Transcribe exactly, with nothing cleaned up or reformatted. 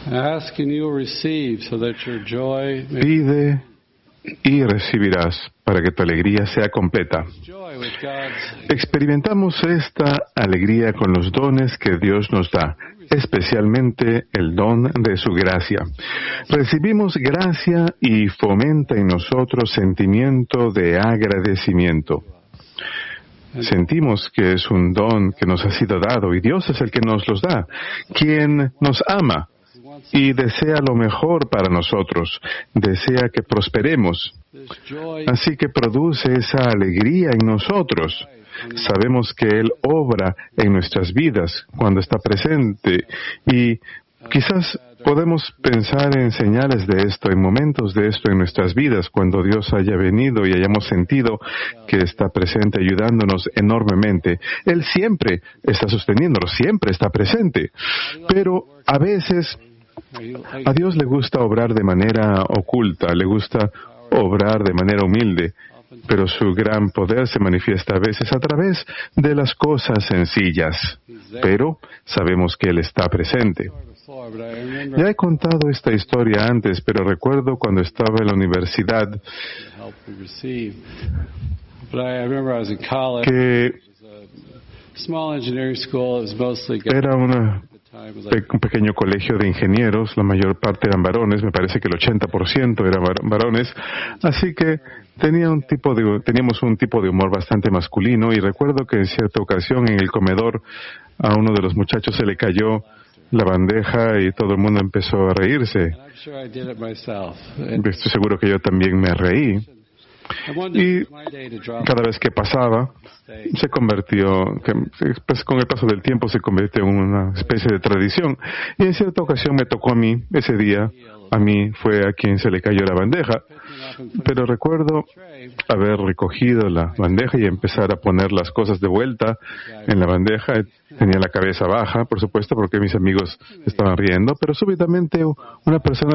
Ask and you will receive, so that your joy may... Pide y recibirás para que tu alegría sea completa. Experimentamos esta alegría con los dones que Dios nos da, especialmente el don de su gracia. Recibimos gracia y fomenta en nosotros sentimiento de agradecimiento. Sentimos que es un don que nos ha sido dado y Dios es el que nos los da, quien nos ama y desea lo mejor para nosotros, desea que prosperemos. Así que produce esa alegría en nosotros. Sabemos que Él obra en nuestras vidas cuando está presente y quizás podemos pensar en señales de esto, en momentos de esto en nuestras vidas, cuando Dios haya venido y hayamos sentido que está presente ayudándonos enormemente. Él siempre está sosteniéndonos, siempre está presente. Pero a veces a Dios le gusta obrar de manera oculta, le gusta obrar de manera humilde, pero su gran poder se manifiesta a veces a través de las cosas sencillas. Pero sabemos que Él está presente. Ya he contado esta historia antes, pero recuerdo cuando estaba en la universidad que era una, un pequeño colegio de ingenieros, la mayor parte eran varones, me parece que el ochenta por ciento eran varones, así que tenía un tipo de, teníamos un tipo de humor bastante masculino, y recuerdo que en cierta ocasión en el comedor a uno de los muchachos se le cayó la bandeja y todo el mundo empezó a reírse. Estoy seguro que yo también me reí. Y cada vez que pasaba, se convirtió, que, pues, con el paso del tiempo se convirtió en una especie de tradición. Y en cierta ocasión me tocó a mí, ese día, a mí fue a quien se le cayó la bandeja. Pero recuerdo haber recogido la bandeja y empezar a poner las cosas de vuelta en la bandeja. Tenía la cabeza baja, por supuesto, porque mis amigos estaban riendo, pero súbitamente una persona